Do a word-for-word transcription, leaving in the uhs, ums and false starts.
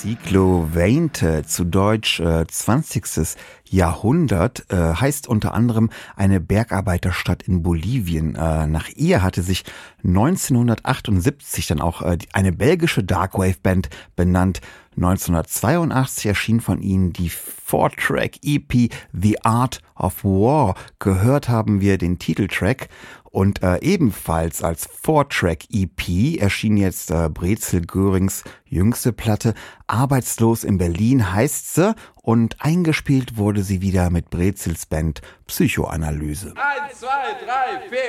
Siglo veinte, zu Deutsch äh, zwanzigstes Jahrhundert, äh, heißt unter anderem eine Bergarbeiterstadt in Bolivien. Äh, nach ihr hatte sich neunzehnhundertachtundsiebzig dann auch äh, eine belgische Darkwave-Band benannt. neunzehnhundertzweiundachtzig erschien von ihnen die Four-Track-E P The Art of War. Gehört haben wir den Titeltrack. Und äh, ebenfalls als Four-Track-E P erschien jetzt äh, Brezel Görings jüngste Platte. Arbeitslos in Berlin heißt sie, und eingespielt wurde sie wieder mit Brezels Band Psychoanalyse. Eins, zwei, drei, vier.